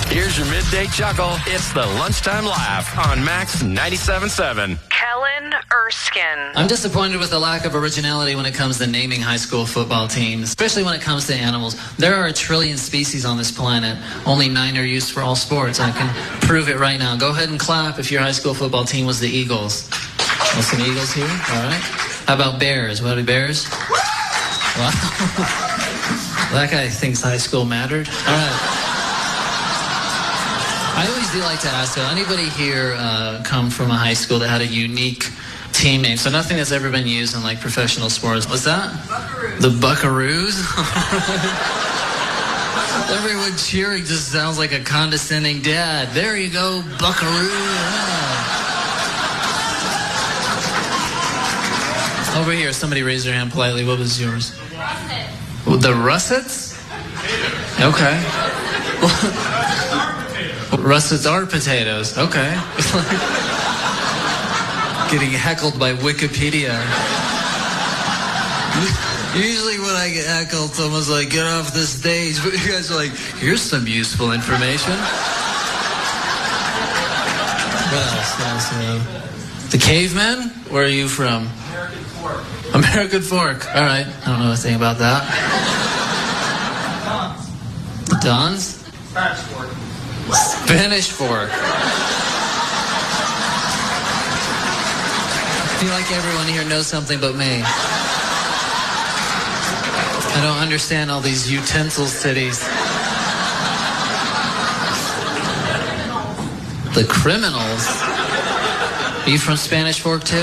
Here's your midday chuckle. It's the Lunchtime Laugh on Max 97.7. Kellen Erskine. I'm disappointed with the lack of originality when it comes to naming high school football teams, especially when it comes to animals. There are 1 trillion species on this planet. Only 9 are used for all sports. I can prove it right now. Go ahead and clap if your high school football team was the Eagles. Well, some Eagles here? All right. How about Bears? What are Bears? Wow. That guy thinks high school mattered. All right. I always do like to ask, anybody here come from a high school that had a unique team name? So nothing that's ever been used in like professional sports. What's that? Buckaroos. The Buckaroos? Everyone cheering just sounds like a condescending dad. There you go, Buckaroo. Yeah. Over here, somebody raise their hand politely. What was yours? The Russets? Okay. Russets are potatoes. Okay. Getting heckled by Wikipedia. Usually when I get heckled, someone's like, get off the stage. But you guys are like, here's some useful information. What else? The Cavemen? Where are you from? American Fork. American Fork. All right. I don't know anything about that. Dons. The Dons? Spanish Fork. Spanish Fork. I feel like everyone here knows something but me. I don't understand all these utensil cities. The Criminals? Are you from Spanish Fork too?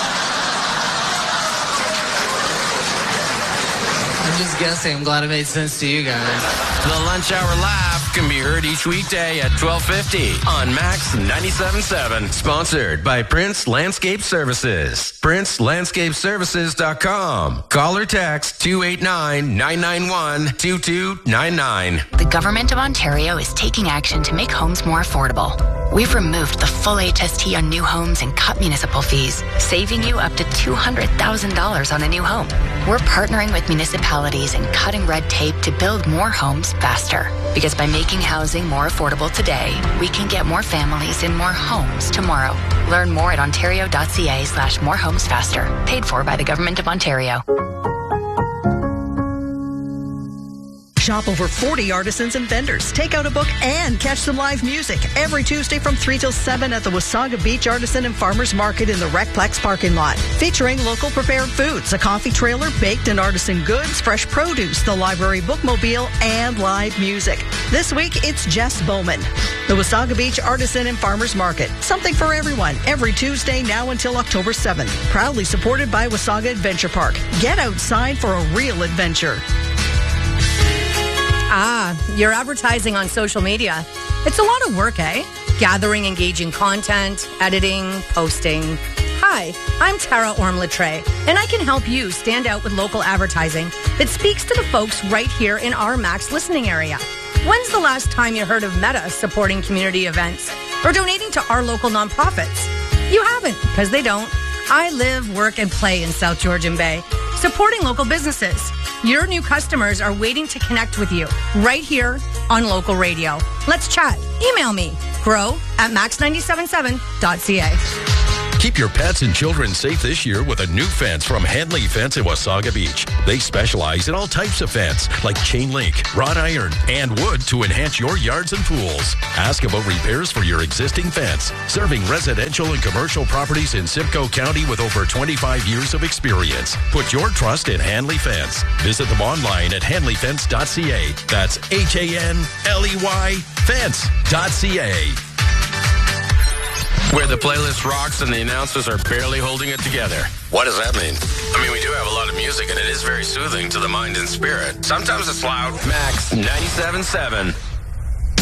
I'm just guessing. I'm glad it made sense to you guys. The Lunch Hour Laugh can be heard each weekday at 12:50 on Max 97.7. Sponsored by Prince Landscape Services. PrinceLandscapeServices.com. Call or text 289-991-2299. The Government of Ontario is taking action to make homes more affordable. We've removed the full HST on new homes and cut municipal fees, saving you up to $200,000 on a new home. We're partnering with municipalities and cutting red tape to build more homes faster. Because by making housing more affordable today, we can get more families in more homes tomorrow. Learn more at ontario.ca/morehomesfaster. Paid for by the Government of Ontario. Shop over 40 artisans and vendors. Take out a book and catch some live music every Tuesday from 3 till 7 at the Wasaga Beach Artisan and Farmers Market in the Recplex parking lot. Featuring local prepared foods, a coffee trailer, baked and artisan goods, fresh produce, the library bookmobile, and live music. This week, it's Jess Bowman. The Wasaga Beach Artisan and Farmers Market. Something for everyone. Every Tuesday now until October 7th. Proudly supported by Wasaga Adventure Park. Get outside for a real adventure. You're advertising on social media. It's a lot of work, eh? Gathering engaging content, editing, posting. Hi, I'm Tara Orm-Latre, and I can help you stand out with local advertising that speaks to the folks right here in our Max listening area. When's the last time you heard of Meta supporting community events or donating to our local nonprofits? You haven't, because they don't. I live, work, and play in South Georgian Bay, supporting local businesses. Your new customers are waiting to connect with you right here on local radio. Let's chat. Email me, grow@max977.ca. Keep your pets and children safe this year with a new fence from Henley Fence in Wasaga Beach. They specialize in all types of fence, like chain link, wrought iron, and wood to enhance your yards and pools. Ask about repairs for your existing fence. Serving residential and commercial properties in Simcoe County with over 25 years of experience. Put your trust in Henley Fence. Visit them online at henleyfence.ca. That's HANLEY fence.ca. Where the playlist rocks and the announcers are barely holding it together. What does that mean? I mean, we do have a lot of music and it is very soothing to the mind and spirit. Sometimes it's loud. Max 97.7.